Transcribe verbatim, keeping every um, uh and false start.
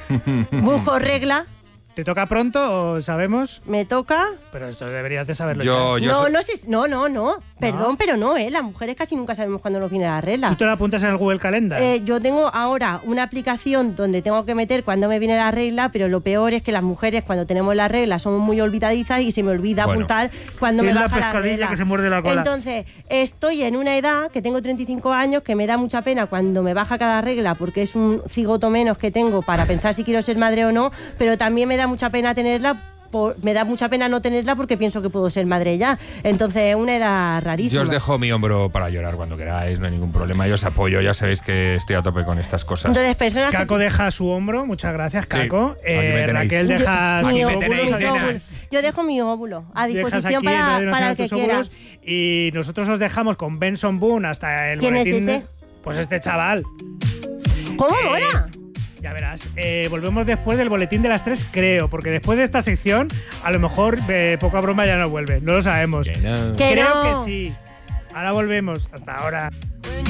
busco regla. ¿Te toca pronto o sabemos? Me toca. Pero esto deberías de saberlo Yo, ya. yo No, so- no sé. No, no, no. Perdón, pero no, ¿eh? Las mujeres casi nunca sabemos cuándo nos viene la regla. ¿Tú te lo apuntas en el Google Calendar? Eh, yo tengo ahora una aplicación donde tengo que meter cuando me viene la regla, pero lo peor es que las mujeres cuando tenemos la regla somos muy olvidadizas y se me olvida Bueno. apuntar cuando me Es la baja la pescadilla regla. que se muerde la cola. Entonces, estoy en una edad que tengo treinta y cinco años que me da mucha pena cuando me baja cada regla porque es un cigoto menos que tengo para pensar si quiero ser madre o no, pero también me da mucha pena tenerla. Por, me da mucha pena no tenerla porque pienso que puedo ser madre ya. Entonces es una edad rarísima. Yo os dejo mi hombro para llorar cuando queráis, no hay ningún problema. Yo os apoyo, ya sabéis que estoy a tope con estas cosas. Entonces, personas que- Caco deja su hombro, muchas gracias, Caco. Sí, aquí me Eh, tenéis. Raquel deja Yo- sus mi me óvulo, tenéis, óvulos. mis nenas. óvulos. Yo dejo mi óvulo a Dejas disposición aquí en para, Radio para Nacional el que tus quiera. óvulos y nosotros os dejamos con Benson Boone hasta el ¿Quién es boletín. ese? de- Pues este chaval. ¿Cómo Eh, mola? Ya verás. Eh, volvemos después del boletín de las tres, creo, porque después de esta sección, a lo mejor eh, poca broma ya no vuelve. No lo sabemos. Que no. Que creo no. que sí. Ahora volvemos. Hasta ahora.